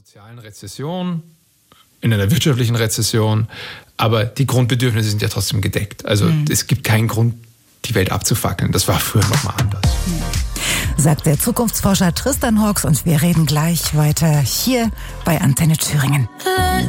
sozialen Rezession, in einer wirtschaftlichen Rezession, aber die Grundbedürfnisse sind ja trotzdem gedeckt. Also es gibt keinen Grund, die Welt abzufackeln. Das war früher nochmal anders. Sagt der Zukunftsforscher Tristan Hawks, und wir reden gleich weiter hier bei Antenne Thüringen.